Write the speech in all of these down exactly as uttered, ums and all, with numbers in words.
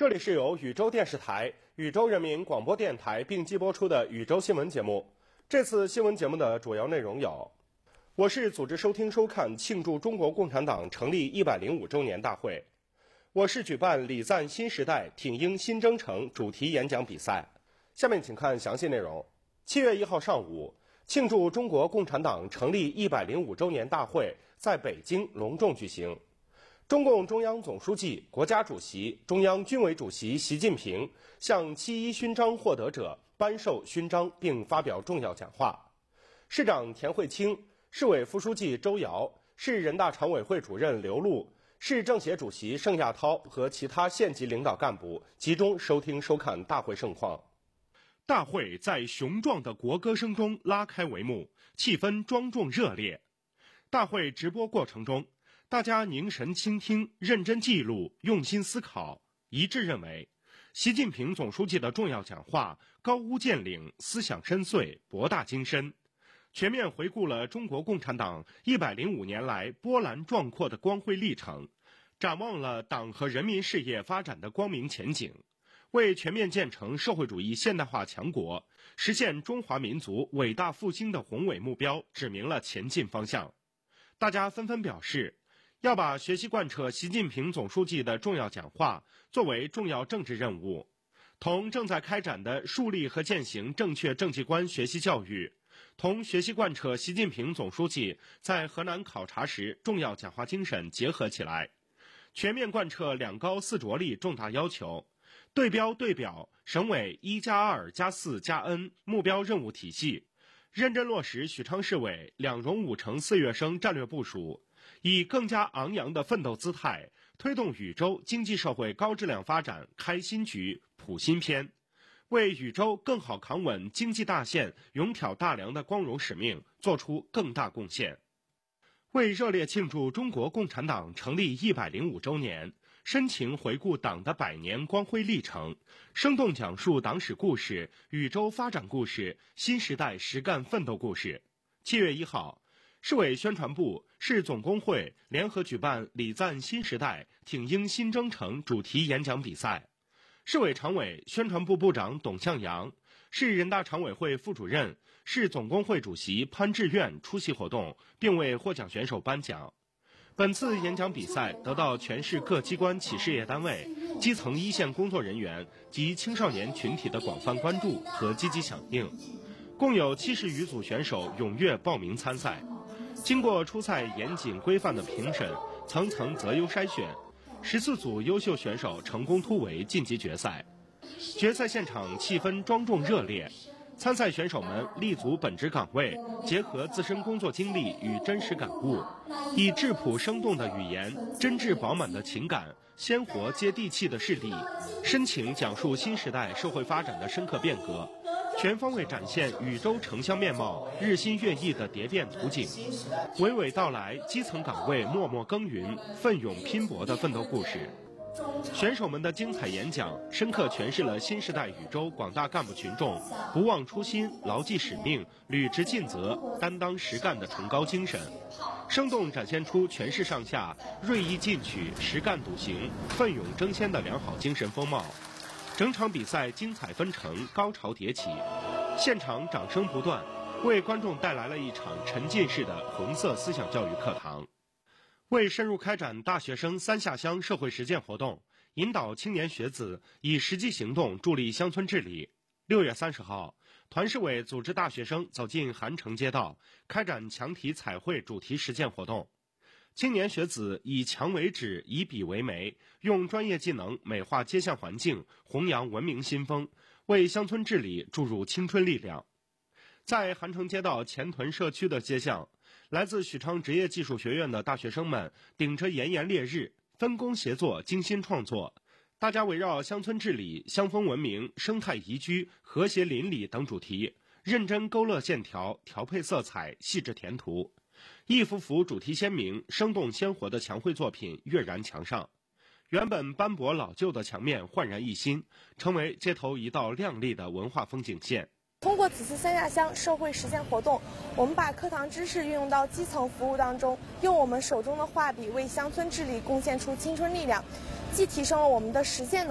这里是由宇宙电视台、宇宙人民广播电台并机播出的宇宙新闻节目。这次新闻节目的主要内容有：我市组织收听收看庆祝中国共产党成立一百零五周年大会；我市举办礼赞新时代挺英新征程主题演讲比赛。下面请看详细内容。七月一号上午，庆祝中国共产党成立一百零五周年大会在北京隆重举行。中共中央总书记、国家主席、中央军委主席习近平向七一勋章获得者颁授勋章并发表重要讲话。市长田慧清、市委副书记周瑶、市人大常委会主任刘璐、市政协主席盛亚涛和其他县级领导干部集中收听收看大会盛况。大会在雄壮的国歌声中拉开帷幕，气氛庄重热烈。大会直播过程中，大家凝神倾听，认真记录，用心思考，一致认为习近平总书记的重要讲话高屋建瓴，思想深邃，博大精深，全面回顾了中国共产党一百零五年来波澜壮阔的光辉历程，展望了党和人民事业发展的光明前景，为全面建成社会主义现代化强国，实现中华民族伟大复兴的宏伟目标指明了前进方向。大家纷纷表示，要把学习贯彻习近平总书记的重要讲话作为重要政治任务，同正在开展的树立和践行正确政绩观学习教育，同学习贯彻习近平总书记在河南考察时重要讲话精神结合起来，全面贯彻两高四着力重大要求，对标对表省委一加二加四加 N 目标任务体系，认真落实许昌市委两融五成四月生战略部署，以更加昂扬的奋斗姿态，推动禹州经济社会高质量发展开新局、谱新篇，为禹州更好扛稳经济大线、勇挑大梁的光荣使命做出更大贡献。为热烈庆祝中国共产党成立一百零五周年，深情回顾党的百年光辉历程，生动讲述党史故事、禹州发展故事、新时代实干奋斗故事。七月一号，市委宣传部、市总工会联合举办礼赞新时代挺英新征程主题演讲比赛。市委常委、宣传部部长董向阳，市人大常委会副主任、市总工会主席潘志愿出席活动，并为获奖选手颁奖。本次演讲比赛得到全市各机关企事业单位、基层一线工作人员及青少年群体的广泛关注和积极响应，共有七十余组选手踊跃报名参赛。经过初赛严谨规范的评审，层层择优筛选，十四组优秀选手成功突围晋级决赛。决赛现场气氛庄重热烈，参赛选手们立足本职岗位，结合自身工作经历与真实感悟，以质朴生动的语言、真挚饱满的情感、鲜活接地气的事例，深情讲述新时代社会发展的深刻变革，全方位展现禹州城乡面貌日新月异的蝶变图景，娓娓道来基层岗位默默耕耘、奋勇拼搏的奋斗故事。选手们的精彩演讲深刻诠释了新时代禹州广大干部群众不忘初心、牢记使命、履职尽责、担当实干的崇高精神，生动展现出全市上下锐意进取、实干笃行、奋勇争先的良好精神风貌。整场比赛精彩纷呈，高潮迭起，现场掌声不断，为观众带来了一场沉浸式的红色思想教育课堂。为深入开展大学生三下乡社会实践活动，引导青年学子以实际行动助力乡村治理，六月三十号，团市委组织大学生走进韩城街道，开展墙体彩绘主题实践活动。青年学子以墙为纸，以笔为媒，用专业技能美化街巷环境，弘扬文明新风，为乡村治理注入青春力量。在韩城街道前屯社区的街巷，来自许昌职业技术学院的大学生们顶着炎炎烈日，分工协作，精心创作。大家围绕乡村治理、乡风文明、生态宜居、和谐邻里等主题，认真勾勒线条，调配色彩，细致填图。一幅幅主题鲜明、生动鲜活的墙绘作品跃然墙上，原本斑驳老旧的墙面焕然一新，成为街头一道亮丽的文化风景线。 通过此次三下乡社会实践活动，我们把课堂知识运用到基层服务当中，用我们手中的画笔为乡村治理贡献出青春力量，既提升了我们的实践能力，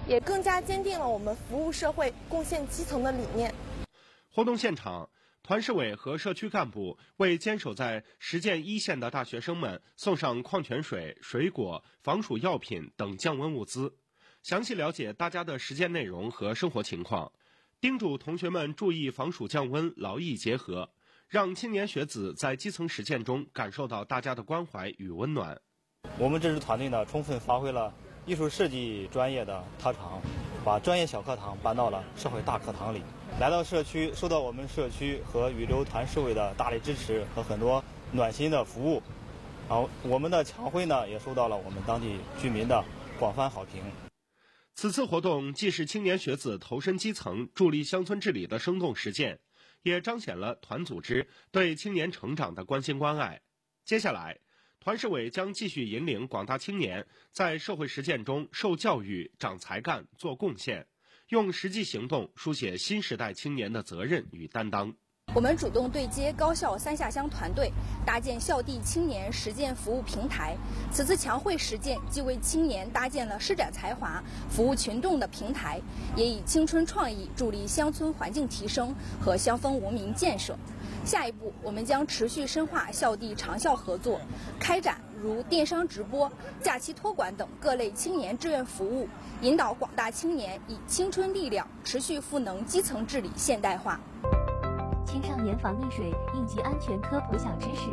也更加坚定了我们服务社会、贡献基层的理念。 活动现场，团市委和社区干部为坚守在实践一线的大学生们送上矿泉水、水果、防暑药品等降温物资。详细了解大家的实践内容和生活情况，叮嘱同学们注意防暑降温，劳逸结合，让青年学子在基层实践中感受到大家的关怀与温暖。 我们这支团队呢，充分发挥了艺术设计专业的特长，把专业小课堂搬到了社会大课堂里。来到社区，受到我们社区和禹州团市委的大力支持和很多暖心的服务，然后我们的墙绘呢，也受到了我们当地居民的广泛好评。 此次活动既是青年学子投身基层、助力乡村治理的生动实践，也彰显了团组织对青年成长的关心关爱。接下来，团市委将继续引领广大青年在社会实践中受教育、长才干、做贡献，用实际行动书写新时代青年的责任与担当。 我们主动对接高校三下乡团队，搭建校地青年实践服务平台。此次墙绘实践既为青年搭建了施展才华、服务群众的平台，也以青春创意助力乡村环境提升和乡风文明建设。下一步，我们将持续深化校地长校合作，开展如电商直播、假期托管等各类青年志愿服务，引导广大青年以青春力量持续赋能基层治理现代化。 青少年防溺水应急安全科普小知识：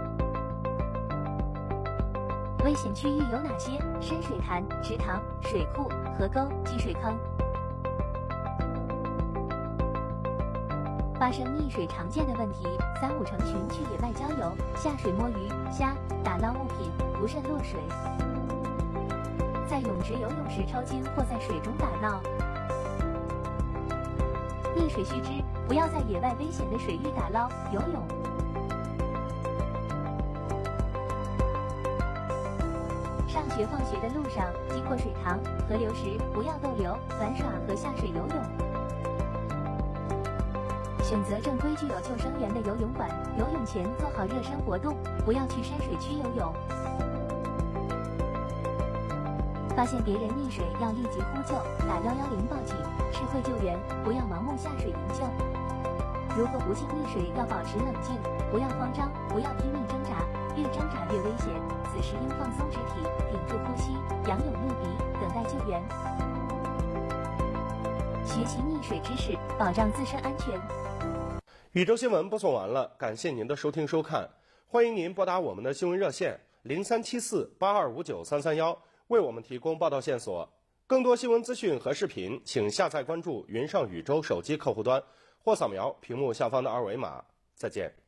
危险区域有哪些？深水潭、池塘、水库、河沟、积水坑。发生溺水常见的问题：三五成群去野外郊游，下水摸鱼、虾，打捞物品，不慎落水；在泳池游泳时抽筋或在水中打闹。溺水须知，不要在野外危险的水域打捞、游泳。上学放学的路上，经过水塘、河流时，不要逗留、玩耍和下水游泳。选择正规具有救生员的游泳馆，游泳前做好热身活动，不要去深水区游泳。发现别人溺水要立即呼救，打一一零报警，是会救援，不要盲目下水营救。如果不幸溺水，要保持冷静，不要慌张，不要拼命挣扎，越挣扎越危险。此时应放松肢体，屏住呼吸，仰泳入鼻，等待救援。学习溺水知识，保障自身安全。 禹州新闻播送完了，感谢您的收听收看，欢迎您拨打我们的新闻热线零三七四八二五九三三幺。为我们提供报道线索。更多新闻资讯和视频，请下载关注云上禹州手机客户端，或扫描屏幕下方的二维码。再见。